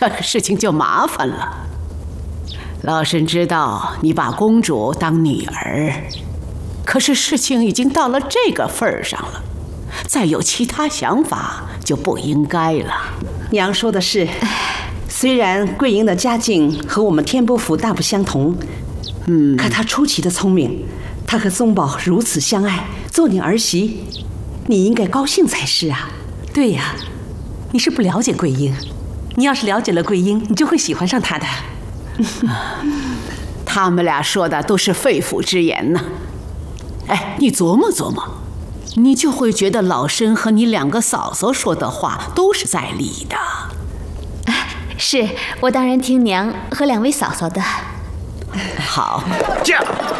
这个事情就麻烦了。老身知道你把公主当女儿，可是事情已经到了这个份儿上了，再有其他想法就不应该了。 娘说的是，虽然桂英的家境和我们天波府大不相同，可她出奇的聪明，她和宗宝如此相爱，做你儿媳，你应该高兴才是啊。 对呀，你是不了解桂英，你要是了解了桂英，你就会喜欢上她的。 他们俩说的都是肺腑之言呢。哎，你琢磨琢磨，你就会觉得老身和你两个嫂嫂说的话都是在理的。 是我当然听娘和两位嫂嫂的。 好， 这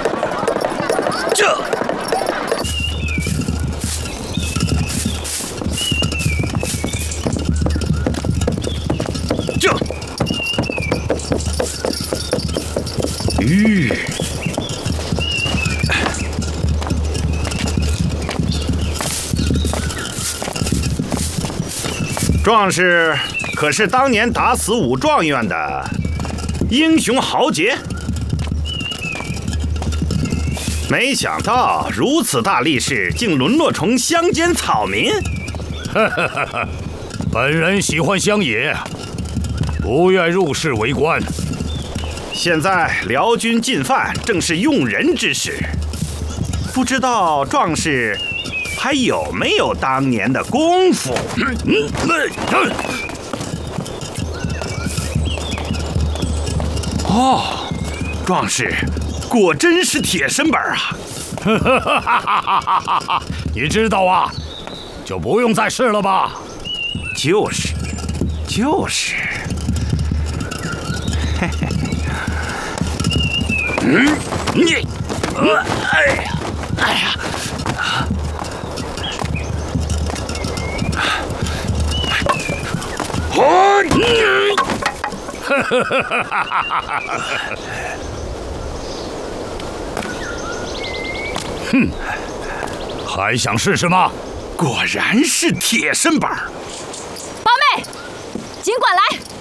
壮士可是当年打死武状元的英雄豪杰，没想到如此大力士竟沦落成乡间草民。 本人喜欢乡野，不愿入仕为官。 现在辽军进犯正是用人之时，不知道壮士还有没有当年的功夫？哦，壮士果真是铁身板啊！ 你知道啊，就不用再试了吧。 就是。你，哎呀！ 哼，还想试试吗？ 果然是铁身板。 八妹，尽管来。